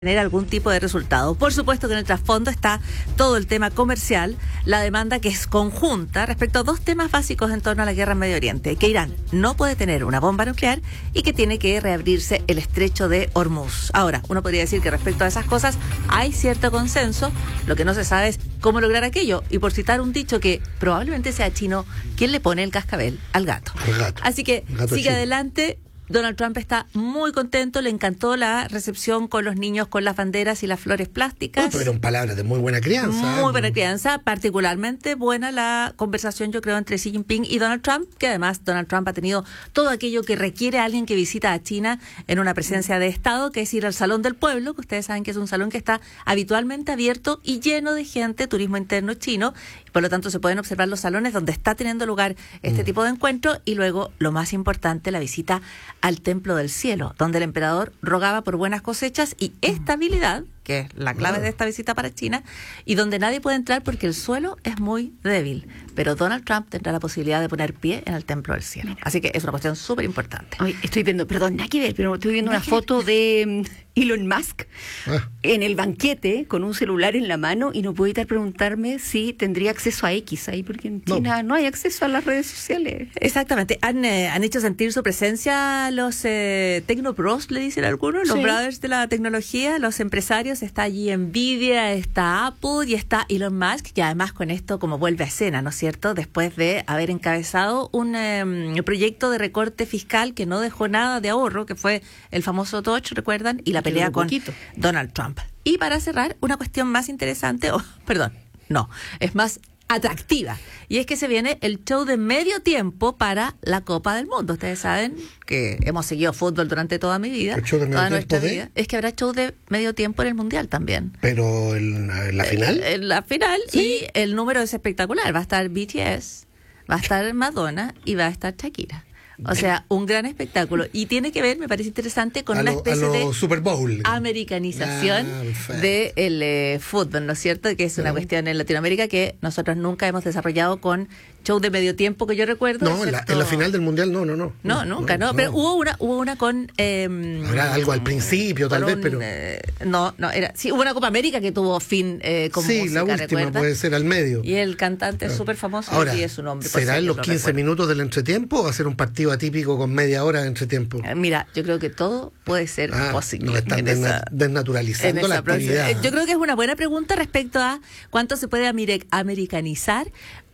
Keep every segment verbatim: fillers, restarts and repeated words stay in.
tener algún tipo de resultado. Por supuesto que en el trasfondo está todo el tema comercial, la demanda que es conjunta respecto a dos temas básicos en torno a la guerra en Medio Oriente, que Irán no puede tener una bomba nuclear y que tiene que reabrirse el estrecho de Hormuz. Ahora, uno podría decir que respecto a esas cosas hay cierto consenso, lo que no se sabe es cómo lograr aquello, y por citar un dicho que probablemente sea chino, ¿quién le pone el cascabel al gato? El gato. Así que gato sigue chino. adelante. Donald Trump está muy contento, le encantó la recepción con los niños con las banderas y las flores plásticas. Bueno, fueron palabras de muy buena crianza. Muy buena crianza, particularmente buena la conversación, yo creo, entre Xi Jinping y Donald Trump, que además Donald Trump ha tenido todo aquello que requiere a alguien que visita a China en una presencia de Estado, que es ir al Salón del Pueblo, que ustedes saben que es un salón que está habitualmente abierto y lleno de gente, turismo interno chino, y por lo tanto se pueden observar los salones donde está teniendo lugar este mm. tipo de encuentro, y luego, lo más importante, la visita al Templo del Cielo, donde el emperador rogaba por buenas cosechas y estabilidad, que es la clave de esta visita para China, y donde nadie puede entrar porque el suelo es muy débil. Pero Donald Trump tendrá la posibilidad de poner pie en el Templo del Cielo. Mira. Así que es una cuestión súper importante. Estoy viendo, perdón, nada que ver, pero estoy viendo nada una foto de Elon Musk ah. en el banquete con un celular en la mano, y no puedo evitar preguntarme si tendría acceso a X ahí, porque en China no, no hay acceso a las redes sociales. Exactamente. Han, eh, han hecho sentir su presencia los eh, Tecnopros, le dicen algunos, los sí. brothers de la tecnología, los empresarios. Está allí Nvidia, está Apple y está Elon Musk, que además con esto como vuelve a escena, ¿no es cierto? Después de haber encabezado un eh, proyecto de recorte fiscal que no dejó nada de ahorro, que fue el famoso Doge, ¿recuerdan? Y la pelea con poquito. Donald Trump. Y para cerrar, una cuestión más interesante, oh, perdón, no, es más atractiva, y es que se viene el show de medio tiempo para la Copa del Mundo. Ustedes saben que hemos seguido fútbol durante toda mi vida, ¿El show de medio toda tiempo nuestra de? vida. Es que habrá show de medio tiempo en el Mundial también. Pero en, en la final. En, en la final, ¿Sí? y el número es espectacular. Va a estar B T S, va a estar Madonna y va a estar Shakira. O sea, un gran espectáculo. Y tiene que ver, me parece interesante, con a una lo, especie a lo de Super Bowl. americanización ah, del eh, fútbol, ¿no es cierto? Que es una no. cuestión en Latinoamérica que nosotros nunca hemos desarrollado con show de medio tiempo, que yo recuerdo. No, en la, en la final del Mundial no, no, no. No, no nunca, no. no. no. Pero hubo una hubo una con... Eh, Habrá algo al principio, tal vez, un, pero... Eh, no, no, era... Sí, hubo una Copa América que tuvo fin eh, con sí, música, la última ¿recuerda? puede ser al medio. Y el cantante es ah. súper famoso. Ahora, y es un hombre. ¿será en los quince recuerdo. minutos del entretiempo o va a ser un partido atípico con media hora de entretiempo? Eh, Mira, yo creo que todo puede ser ah, posible. No están desna- esa, desnaturalizando la actividad. Próxima. Yo creo que es una buena pregunta respecto a cuánto se puede amer- americanizar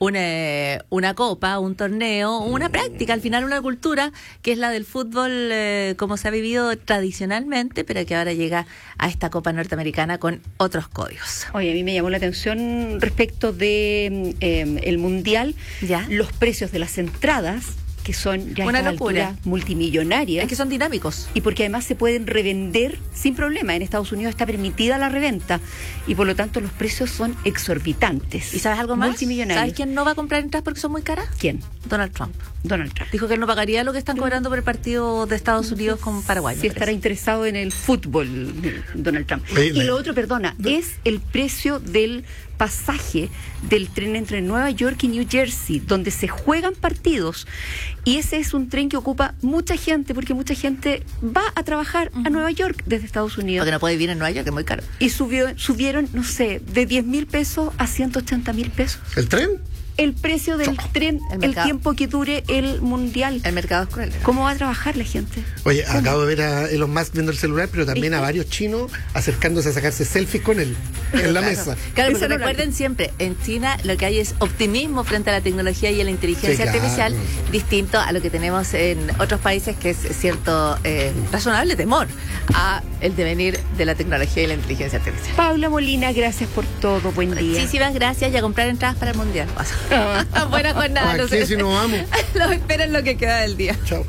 una, una copa, un torneo, una práctica, al final una cultura que es la del fútbol eh, como se ha vivido tradicionalmente, pero que ahora llega a esta Copa Norteamericana con otros códigos. Oye, a mí me llamó la atención respecto de eh, el Mundial, ¿Ya? los precios de las entradas, que son ya una a esta locura, altura multimillonarias. Es que son dinámicos. Y porque además se pueden revender sin problema. En Estados Unidos está permitida la reventa y por lo tanto los precios son exorbitantes. ¿Y sabes algo más? Multimillonarios. ¿Sabes quién no va a comprar entradas porque son muy caras? ¿Quién? Donald Trump. Donald Trump. Dijo que él no pagaría lo que están cobrando por el partido de Estados Unidos con Paraguay. Si estará interesado en el fútbol, Donald Trump. Oye, y la... lo otro, perdona, no. es el precio del pasaje del tren entre Nueva York y New Jersey, donde se juegan partidos. Y ese es un tren que ocupa mucha gente, porque mucha gente va a trabajar uh-huh. a Nueva York desde Estados Unidos. Porque no puede vivir en Nueva York, que es muy caro. Y subió, subieron, no sé, de diez mil pesos a ciento ochenta mil pesos. ¿El tren? El precio del oh, tren, el, el tiempo que dure el Mundial. El mercado es cruel. ¿Cómo va a trabajar la gente? Oye, ¿Cómo? Acabo de ver a Elon Musk viendo el celular, pero también a varios chinos acercándose a sacarse selfies con él en la claro. mesa. Claro, porque recuerden siempre, en China lo que hay es optimismo frente a la tecnología y a la inteligencia sí, artificial, claro. distinto a lo que tenemos en otros países, que es cierto eh, razonable temor a el devenir de la tecnología y la inteligencia artificial. Paula Molina, gracias por todo, buen día. Muchísimas gracias, y a comprar entradas para el Mundial. Buena jornada. ¿A qué si nos vamos? Los espero en lo que queda del día. Chao.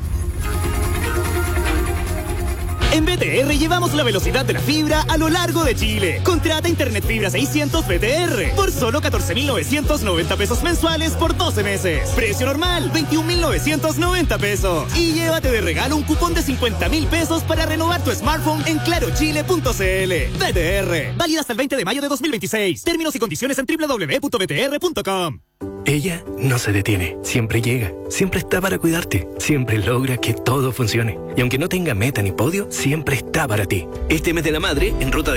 En B T R llevamos la velocidad de la fibra a lo largo de Chile. Contrata Internet Fibra seiscientos B T R por solo catorce mil novecientos noventa pesos mensuales por doce meses. Precio normal, veintiún mil novecientos noventa pesos. Y llévate de regalo un cupón de cincuenta mil pesos para renovar tu smartphone en claro chile punto c l. B T R. Válida hasta el veinte de mayo de dos mil veintiséis. Términos y condiciones en doble u doble u doble u punto b t r punto com. Ella no se detiene, siempre llega, siempre está para cuidarte, siempre logra que todo funcione. Y aunque no tenga meta ni podio, siempre está para ti. Este mes de la madre, en Ruta de